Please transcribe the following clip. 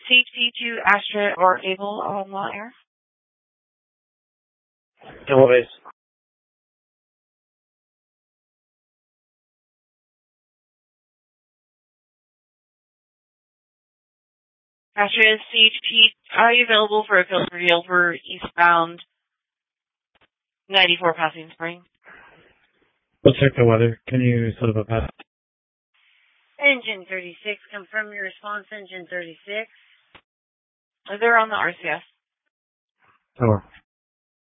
CT2 Astra or Able on the air. Able base. Astra CT, are you available for a field reveal for eastbound 94 Passing Spring? We'll check the weather. Can you set up a pass? Engine 36, confirm your response, Engine 36. They're on the RCS. Over.